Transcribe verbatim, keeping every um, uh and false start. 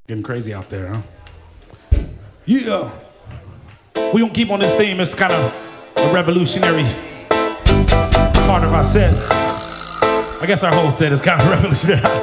Getting crazy out there, huh? Yeah. We gonna keep on this theme. It's kind of a revolutionary part of our set. I guess our whole set is kind of revolutionary.